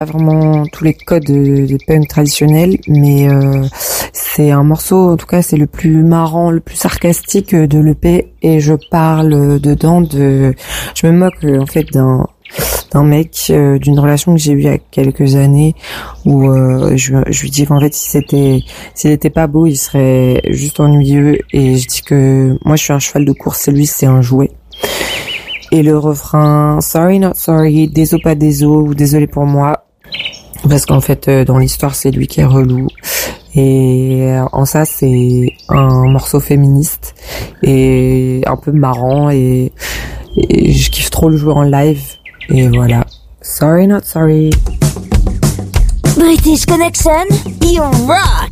vraiment tous les codes de punk traditionnels, mais c'est un morceau, en tout cas c'est le plus marrant, le plus sarcastique de l'EP, et je parle dedans je me moque en fait d'un mec, d'une relation que j'ai eue il y a quelques années, où je lui dis qu'en fait s'il était pas beau, il serait juste ennuyeux, et je dis que moi je suis un cheval de course et lui c'est un jouet. Et le refrain sorry not sorry, désolé pas désolé, ou désolé pour moi, parce qu'en fait dans l'histoire c'est lui qui est relou, et en ça c'est un morceau féministe et un peu marrant, et je kiffe trop le jouer en live, et voilà. Sorry not sorry. British Connection, you rock.